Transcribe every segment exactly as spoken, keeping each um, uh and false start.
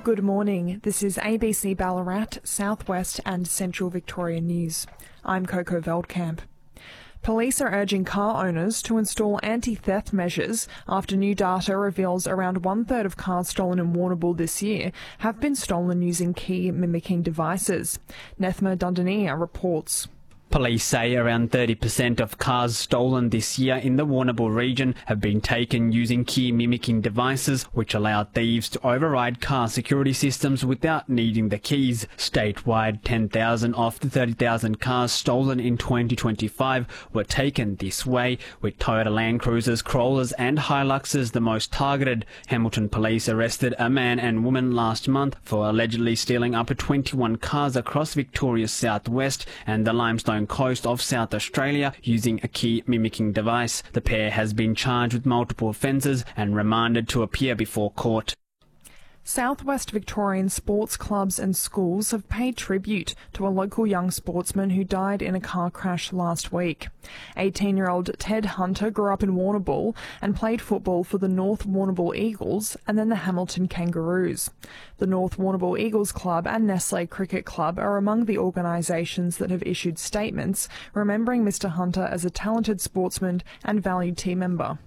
Good morning. This is A B C Ballarat, Southwest and Central Victoria News. I'm Coco Veldkamp. Police are urging car owners to install anti-theft measures after new data reveals around one-third of cars stolen in Warrnambool this year have been stolen using key mimicking devices. Nethma Dundania reports. Police say around thirty percent of cars stolen this year in the Warrnambool region have been taken using key mimicking devices, which allow thieves to override car security systems without needing the keys. Statewide, ten thousand of the thirty thousand cars stolen in twenty twenty-five were taken this way, with Toyota Land Cruisers, Corollars and Hiluxes the most targeted. Hamilton Police arrested a man and woman last month for allegedly stealing up to twenty-one cars across Victoria's southwest and the Limestone coast of South Australia using a key mimicking device. The pair has been charged with multiple offences and remanded to appear before court. Southwest Victorian sports clubs and schools have paid tribute to a local young sportsman who died in a car crash last week. eighteen-year-old Ted Hunter grew up in Warrnambool and played football for the North Warrnambool Eagles and then the Hamilton Kangaroos. The North Warrnambool Eagles Club and Nestle Cricket Club are among the organisations that have issued statements remembering Mister Hunter as a talented sportsman and valued team member.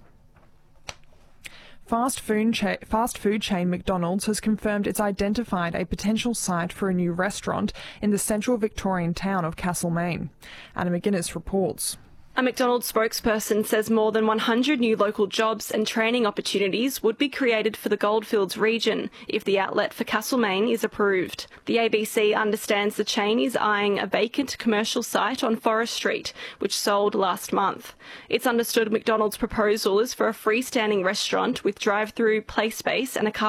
Fast food, cha- fast food chain McDonald's has confirmed it's identified a potential site for a new restaurant in the central Victorian town of Castlemaine. Anna McGuinness reports. A McDonald's spokesperson says more than one hundred new local jobs and training opportunities would be created for the Goldfields region if the outlet for Castlemaine is approved. The A B C understands the chain is eyeing a vacant commercial site on Forest Street, which sold last month. It's understood McDonald's proposal is for a freestanding restaurant with drive-through, play space and a car